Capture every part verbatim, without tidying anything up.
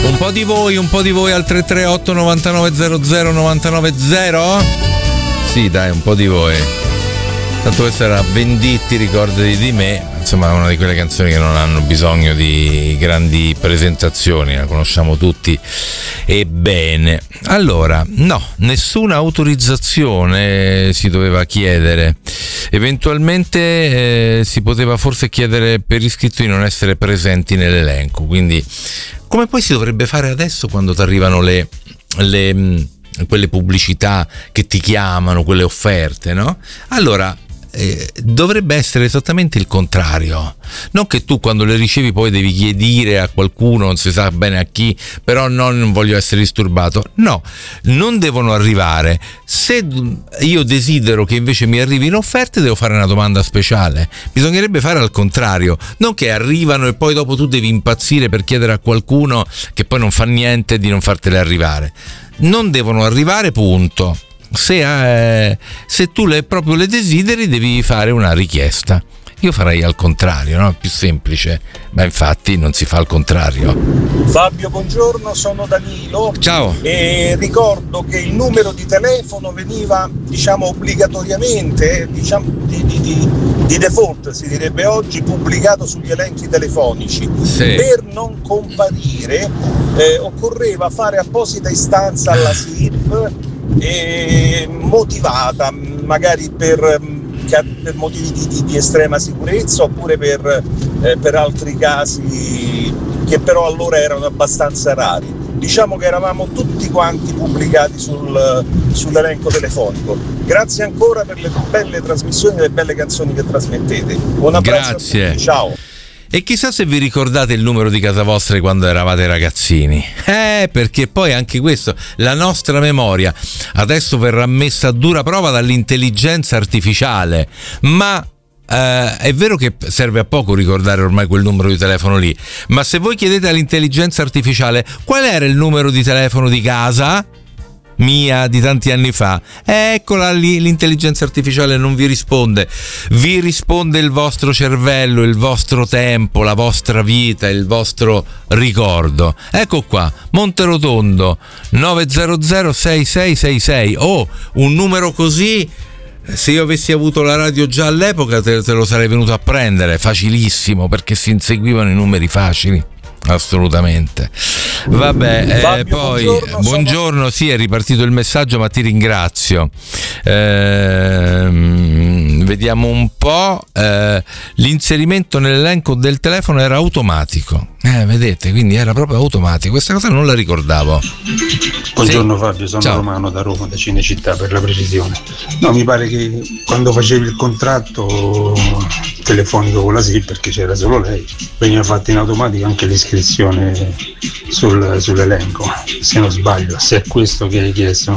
Un po' di voi, un po' di voi al tre tre otto novantanove zero zero novantanove zero? Sì, dai, un po' di voi. Tanto questa era Venditti, ricordati di me. Insomma, è una di quelle canzoni che non hanno bisogno di grandi presentazioni, la conosciamo tutti e bene. Allora, no, nessuna autorizzazione si doveva chiedere. Eventualmente eh, si poteva forse chiedere per iscritto di non essere presenti nell'elenco, quindi come poi si dovrebbe fare adesso quando ti arrivano le, le quelle pubblicità che ti chiamano, quelle offerte, no? Allora Eh, dovrebbe essere esattamente il contrario, non che tu quando le ricevi poi devi chiedere a qualcuno, non si sa bene a chi, però no, non voglio essere disturbato. No, non devono arrivare. Se io desidero che invece mi arrivino offerte, devo fare una domanda speciale. Bisognerebbe fare al contrario, non che arrivano e poi dopo tu devi impazzire per chiedere a qualcuno che poi non fa niente di non fartele arrivare. Non devono arrivare, punto. Se, eh, se tu le, proprio le desideri, devi fare una richiesta. Io farei al contrario, no? È più semplice, ma infatti non si fa al contrario. Fabio, buongiorno, sono Danilo. Ciao. E ricordo che il numero di telefono veniva, diciamo, obbligatoriamente, diciamo, di, di, di, di default, si direbbe oggi, pubblicato sugli elenchi telefonici. Sì. Per non comparire eh, occorreva fare apposita istanza alla S I P e motivata, magari per, per motivi di, di, di estrema sicurezza oppure per, eh, per altri casi che però allora erano abbastanza rari. Diciamo che eravamo tutti quanti pubblicati sul, sull'elenco telefonico. Grazie ancora per le belle trasmissioni e le belle canzoni che trasmettete. Un abbraccio. Grazie. A tutti, ciao. E chissà se vi ricordate il numero di casa vostra quando eravate ragazzini. Eh, perché poi anche questo, la nostra memoria adesso verrà messa a dura prova dall'intelligenza artificiale. Ma eh, è vero che serve a poco ricordare ormai quel numero di telefono lì. Ma se voi chiedete all'intelligenza artificiale qual era il numero di telefono di casa mia di tanti anni fa, eccola lì, l'intelligenza artificiale non vi risponde, vi risponde il vostro cervello, il vostro tempo, la vostra vita, il vostro ricordo. Ecco qua, Monterotondo nove zero zero sei sei sei sei. Oh, un numero così, se io avessi avuto la radio già all'epoca te, te lo sarei venuto a prendere, facilissimo, perché si inseguivano i numeri facili. Assolutamente. Vabbè, eh, Fabio, poi buongiorno, buongiorno sono... sì, è ripartito il messaggio, ma ti ringrazio. Eh, vediamo un po'. Eh, l'inserimento nell'elenco del telefono era automatico. Eh, vedete, quindi era proprio automatico. Questa cosa non la ricordavo. Buongiorno sì. Fabio, sono Ciao. Romano da Roma, da Cinecittà per la precisione. No, mi pare che quando facevi il contratto telefonico con la S I P, perché c'era solo lei, veniva fatta in automatico anche l'iscrizione sul, sull'elenco, se non sbaglio, se è questo che hai chiesto.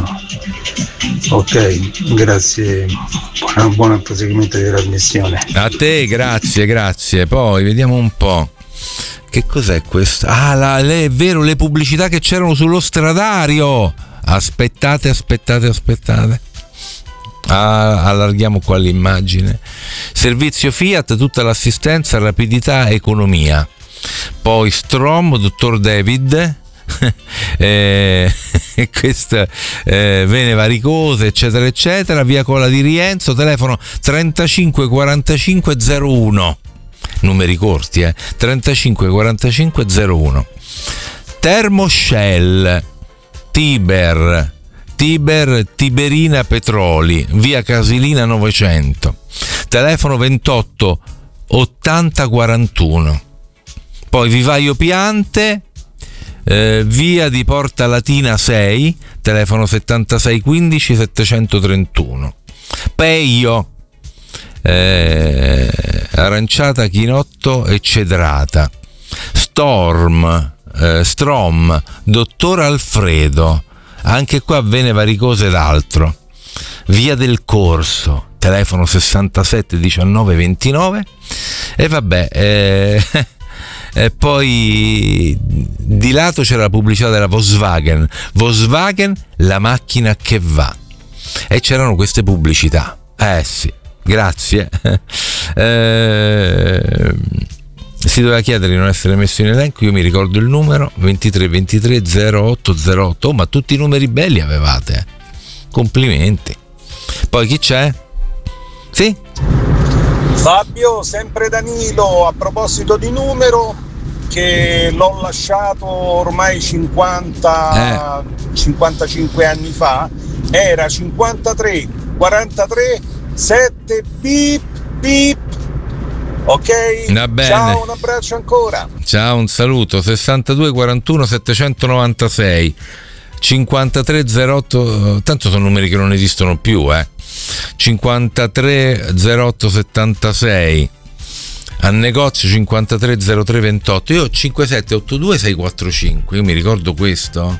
Ok, grazie, buon, buon proseguimento di trasmissione. A te, grazie, grazie. Poi vediamo un po'. Che cos'è questo? Ah, la, le, è vero, le pubblicità che c'erano sullo stradario. Aspettate, aspettate, aspettate. Ah, allarghiamo qua l'immagine. Servizio Fiat, tutta l'assistenza, rapidità, economia. Poi Strom, dottor David. eh, questa eh, vene varicose, eccetera eccetera. Via Cola di Rienzo, telefono trentacinque quarantacinque zero uno. Numeri corti, eh. trentacinque quarantacinque zero uno. Termoshell, Tiber, Tiber, Tiberina Petroli, via Casilina novecento, telefono ventotto ottanta quarantuno. Poi Vivaio Piante, eh, via di Porta Latina sei, telefono settantasei quindici settecentotrentuno. Peio, eh, Aranciata, Chinotto e Cedrata. Storm, eh, Strom, Dottor Alfredo, anche qua vene varicose ed altro. Via del Corso, telefono sessantasette diciannove ventinove. E vabbè, eh, e poi di lato c'era la pubblicità della Volkswagen, Volkswagen, la macchina che va, e c'erano queste pubblicità. Eh sì, grazie. Eh, si doveva chiedere di non essere messo in elenco. Io mi ricordo il numero ventitré ventitré zero otto zero otto. Oh, ma tutti i numeri belli avevate, complimenti. Poi chi c'è? Sì? Fabio, sempre Danilo, a proposito di numero, che l'ho lasciato ormai cinquanta, eh. cinquantacinque anni fa, era cinquantatré quarantatré sette bip bip. Ok? Va bene. Ciao, un abbraccio ancora. Ciao, un saluto. sessantadue quarantuno settecentonovantasei cinquantatré zero otto, tanto sono numeri che non esistono più, eh. cinquantatré zero otto settantasei, al negozio cinquantatré zero tre ventotto. Io ho cinquantasette ottantadue sei quarantacinque, io mi ricordo questo.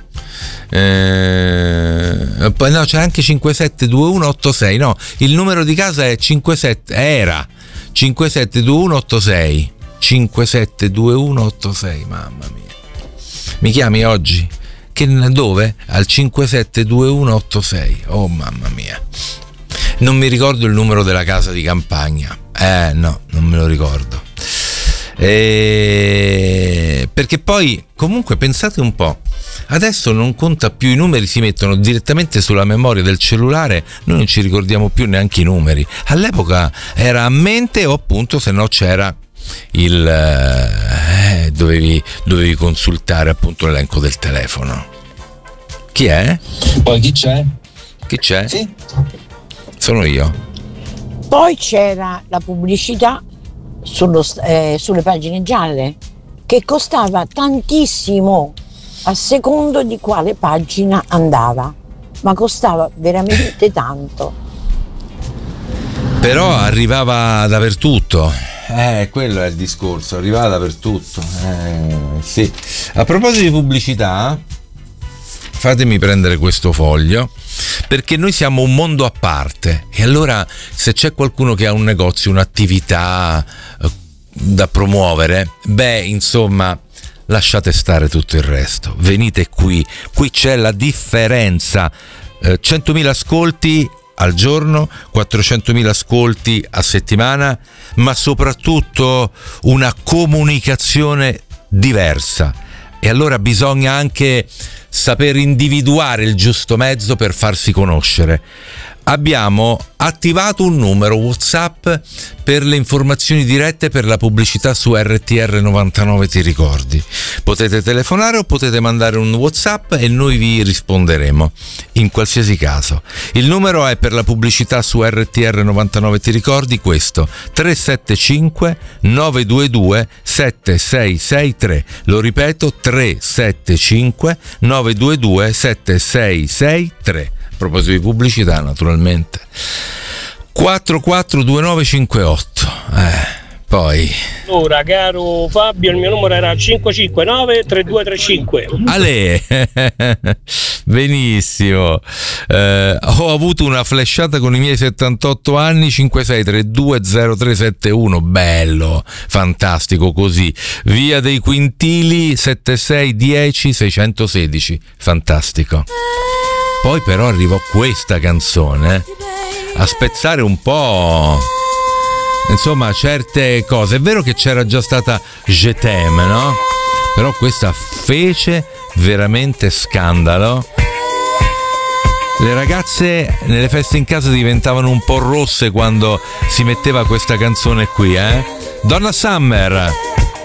Eh, poi no, c'è anche cinquantasette ventuno ottantasei. No, il numero di casa è cinquantasette, era cinquantasette ventuno ottantasei cinquantasette ventuno ottantasei. Mamma mia, mi chiami oggi? Che dove? Al cinquantasette ventuno ottantasei. Oh mamma mia, non mi ricordo il numero della casa di campagna. Eh no, non me lo ricordo. E... perché poi comunque pensate un po', adesso non conta più, i numeri si mettono direttamente sulla memoria del cellulare, noi non ci ricordiamo più neanche i numeri. All'epoca era a mente, o appunto se no c'era il eh, dovevi, dovevi consultare appunto l'elenco del telefono. Chi è? Poi chi c'è? Chi c'è? Sì. Sono io. Poi c'era la pubblicità sullo, eh, sulle pagine gialle, che costava tantissimo a secondo di quale pagina andava, ma costava veramente tanto. Però arrivava dappertutto. Eh, quello è il discorso, arrivava dappertutto. Eh, sì. A proposito di pubblicità, fatemi prendere questo foglio, perché noi siamo un mondo a parte, e allora se c'è qualcuno che ha un negozio, un'attività eh, da promuovere, beh, insomma, lasciate stare tutto il resto, venite qui, qui c'è la differenza. eh, centomila ascolti al giorno, quattrocentomila ascolti a settimana, ma soprattutto una comunicazione diversa, e allora bisogna anche saper individuare il giusto mezzo per farsi conoscere. Abbiamo attivato un numero WhatsApp per le informazioni dirette per la pubblicità su R T R novantanove, ti ricordi? Potete telefonare o potete mandare un WhatsApp e noi vi risponderemo in qualsiasi caso. Il numero è per la pubblicità su R T R novantanove, ti ricordi questo? tre sette cinque nove due due sette sei sei tre. Lo ripeto, tre sette cinque nove due due sette sei sei tre. A proposito di pubblicità, naturalmente. quattro quattro due nove cinque otto. Eh, poi. Allora, caro Fabio, il mio numero era cinque cinque nove tre due tre cinque. Ale, benissimo. Eh, ho avuto una flashata con i miei settantotto anni, cinque sei tre due zero tre sette uno. Bello, fantastico, così. Via dei Quintili settantasei dieci seicentosedici. Fantastico. Poi però arrivò questa canzone a spezzare un po', insomma, certe cose. È vero che c'era già stata Je t'aime, no? Però questa fece veramente scandalo. Le ragazze nelle feste in casa diventavano un po' rosse quando si metteva questa canzone qui, eh? Donna Summer.